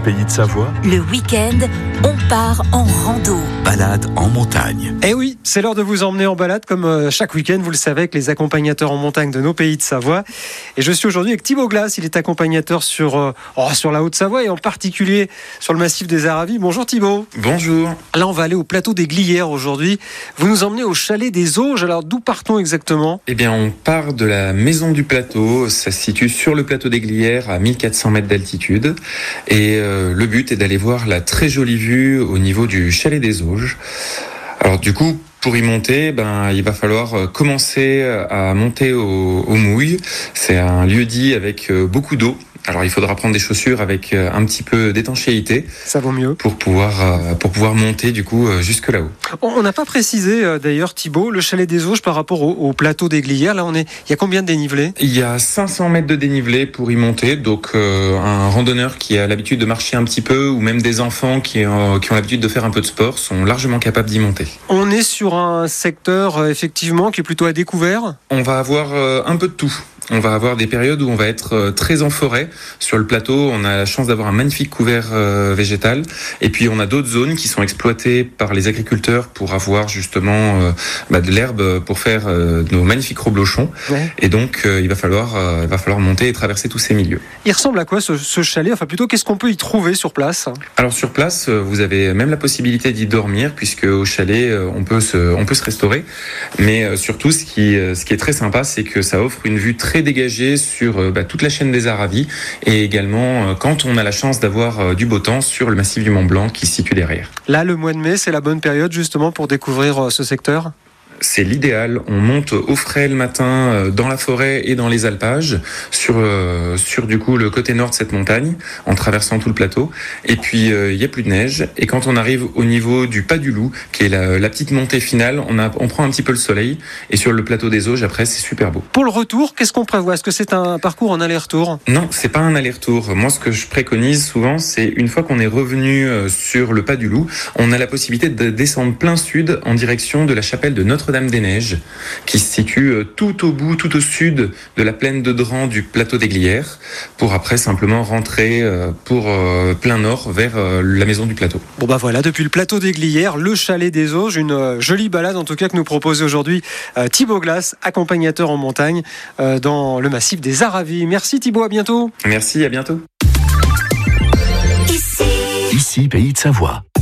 Pays de Savoie. Le week-end, on part en rando. Balade en montagne. Eh oui, c'est l'heure de vous emmener en balade comme chaque week-end, vous le savez, avec les accompagnateurs en montagne de nos Pays de Savoie. Et je suis aujourd'hui avec Thibaut Glass, il est accompagnateur sur la Haute-Savoie et en particulier sur le massif des Aravis. Bonjour Thibaut. Bonjour. Là, on va aller au plateau des Glières aujourd'hui. Vous nous emmenez au chalet des Auges. Alors, d'où partons exactement ? Eh bien, on part de la maison du plateau. Ça se situe sur le plateau des Glières à 1400 mètres d'altitude. Et le but est d'aller voir la très jolie vue au niveau du chalet des Auges. Alors du coup, pour y monter, il va falloir commencer à monter au Mouille. C'est un lieu-dit avec beaucoup d'eau. Alors il faudra prendre des chaussures avec un petit peu d'étanchéité. Ça vaut mieux. Pour pouvoir monter du coup jusque là-haut. On n'a pas précisé d'ailleurs Thibaut, le chalet des Auges par rapport au plateau des Glières. Là il y a combien de dénivelé ? Il y a 500 mètres de dénivelé pour y monter. Donc un randonneur qui a l'habitude de marcher un petit peu ou même des enfants qui ont l'habitude de faire un peu de sport sont largement capables d'y monter. On est sur un secteur effectivement qui est plutôt à découvert ? On va avoir un peu de tout. On va avoir des périodes où on va être très en forêt. Sur le plateau, on a la chance d'avoir un magnifique couvert végétal. Et puis, on a d'autres zones qui sont exploitées par les agriculteurs pour avoir justement de l'herbe pour faire nos magnifiques reblochons. Ouais. Et donc, il va falloir monter et traverser tous ces milieux. Il ressemble à quoi ce chalet ? Enfin, plutôt, qu'est-ce qu'on peut y trouver sur place ? Alors, sur place, vous avez même la possibilité d'y dormir, puisque au chalet, on peut se restaurer. Mais surtout, ce qui est très sympa, c'est que ça offre une vue très dégagé sur toute la chaîne des Aravis et également quand on a la chance d'avoir du beau temps sur le massif du Mont Blanc qui se situe derrière. Là, le mois de mai, c'est la bonne période justement pour découvrir ce secteur ? C'est l'idéal. On monte au frais le matin dans la forêt et dans les alpages sur du coup le côté nord de cette montagne en traversant tout le plateau. Et puis il y a plus de neige. Et quand on arrive au niveau du Pas du Loup, qui est la petite montée finale, on prend un petit peu le soleil. Et sur le plateau des Auges, après, c'est super beau. Pour le retour, qu'est-ce qu'on prévoit ? Est-ce que c'est un parcours en aller-retour ? Non, c'est pas un aller-retour. Moi, ce que je préconise souvent, c'est une fois qu'on est revenu sur le Pas du Loup, on a la possibilité de descendre plein sud en direction de la chapelle de Notre-Dame-des-Neiges, qui se situe tout au bout, tout au sud de la plaine de Dran du plateau des Glières, pour après simplement rentrer pour plein nord vers la maison du plateau. Bon voilà, depuis le plateau des Glières, le chalet des Auges, une jolie balade en tout cas que nous propose aujourd'hui Thibaut Glass, accompagnateur en montagne dans le massif des Aravis. Merci Thibaut, à bientôt. Merci, à bientôt. Ici, Pays de Savoie.